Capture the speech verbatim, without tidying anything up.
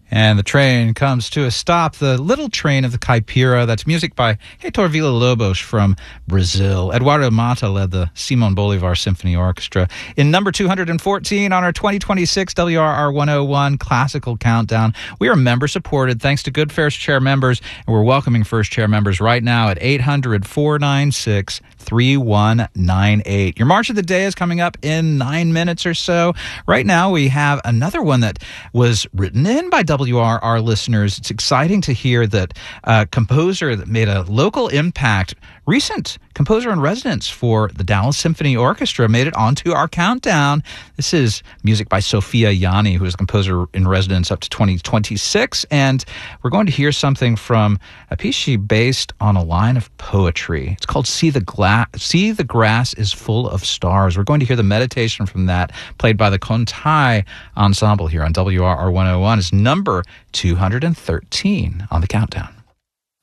And the train comes to a stop, the Little Train of the Caipira. That's music by Heitor Villa-Lobos from Brazil. Eduardo Mata led the Simon Bolivar Symphony Orchestra. In number two hundred fourteen on our twenty twenty-six W R R one oh one Classical Countdown, we are member-supported thanks to good First Chair members, and we're welcoming First Chair members right now at eight hundred, four nine six, three one nine eight. Your March of the Day is coming up in nine minutes or so. Right now, we have another one that was written in by W R R listeners. It's exciting to hear that a composer that made a local impact, recent composer in residence for the Dallas Symphony Orchestra, made it onto our countdown. This is music by Sophia Yanni, who is a composer in residence up to twenty twenty-six. And we're going to hear something from a piece she based on a line of poetry. It's called See the, Gla- See the Grass is Full of Stars. We're going to hear the meditation from that, played by the Kontai Ensemble here on W R R one oh one. It's number two hundred thirteen on the countdown.